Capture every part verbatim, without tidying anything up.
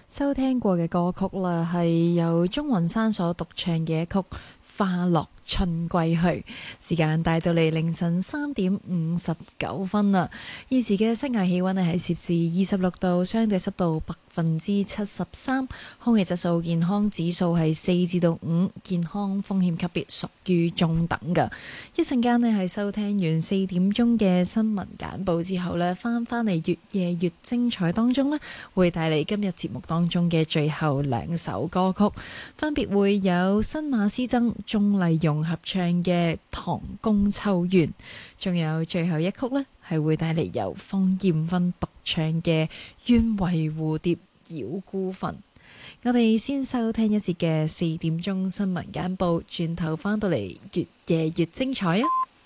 收聽過嘅歌曲啦，係由鍾雲山所獨唱嘅一曲《花落春歸去》。時間帶到嚟凌晨三點五十九分啦。現時嘅室外氣溫係攝氏二十六度，相對濕度百分之七十三，空氣質素健康指數係四至到五，健康風險級別屬於中等㗎。一陣間呢係收聽完四點鐘嘅新聞簡報之後呢，翻返嚟越夜越精彩當中呢，會帶嚟今日節目當中嘅最後兩首歌曲，分別會有新馬師曾、鍾麗蓉合唱嘅《唐宮秋月》，仲有最後一曲呢係會帶嚟由方艷芬獨唱嘅《願為蝴蝶繞孤墳》。我哋先收聽一節嘅四點鐘新聞簡報，轉頭翻到嚟越夜越精彩啊！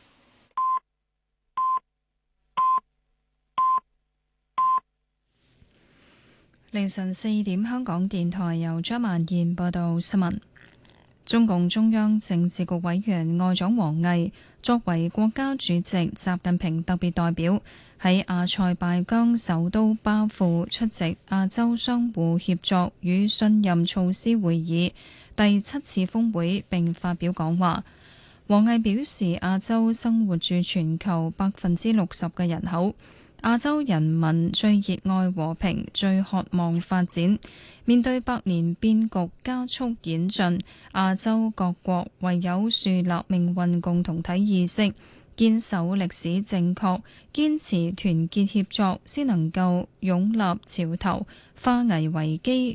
凌晨四點，香港電台由張曼燕報道新聞。中共中央政治局委員外長王毅作為國家主席習近平特別代表，喺阿塞拜疆首都巴庫出席亞洲相互協作與信任措施會議第七次峰會並發表講話。王毅表示，亞洲生活住全球百分之六十嘅人口，亞洲人民最熱愛和平，最渴望發展。面對百年變局加速演進，亞洲各國唯有樹立命運共同體意識，堅守歷史正確，堅持團結協作，先能夠擁立潮頭，化危為機，